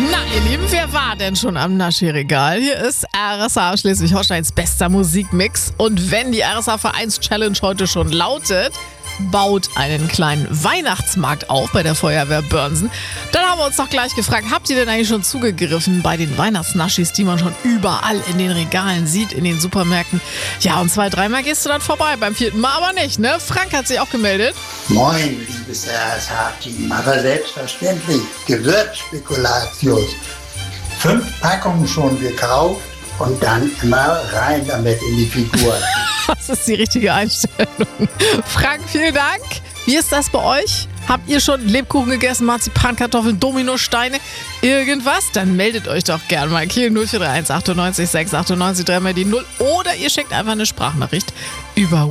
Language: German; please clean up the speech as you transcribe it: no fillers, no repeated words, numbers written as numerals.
Na, ihr Lieben, wer war denn schon am Naschi-Regal? Hier ist RSA Schleswig-Holsteins bester Musikmix. Und wenn die RSA Vereins-Challenge heute schon lautet, baut einen kleinen Weihnachtsmarkt auf bei der Feuerwehr Börnsen, dann haben wir uns doch gleich gefragt, habt ihr denn eigentlich schon zugegriffen bei den Weihnachtsnaschis, die man schon überall in den Regalen sieht, in den Supermärkten? Ja, und 2-3 Mal gehst du dann vorbei, beim 4. Mal aber nicht, ne? Frank hat sich auch gemeldet. Moin, liebes RSH-Team, aber selbstverständlich Gewürzspekulatius. 5 Packungen schon gekauft und dann immer rein damit in die Figur. Das ist die richtige Einstellung. Frank, vielen Dank. Wie ist das bei euch? Habt ihr schon Lebkuchen gegessen, Marzipankartoffeln, Dominosteine, irgendwas? Dann meldet euch doch gerne mal. Kiel 0431 98 6 98 3 mal die 0 oder ihr schickt einfach eine Sprachnachricht über